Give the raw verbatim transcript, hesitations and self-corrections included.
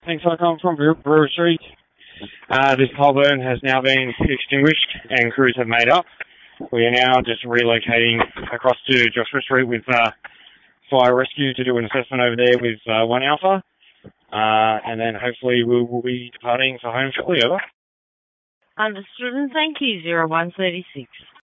Thanks for coming from Brew Brewer Street. Uh, this pole burn has now been extinguished and crews have made up. We are now just relocating across to Joshua Street with uh, Fire Rescue to do an assessment over there with uh, one Alpha. Uh, and then hopefully we'll, we'll be departing for home shortly. Over. Understood, and thank you, zero one thirty-six.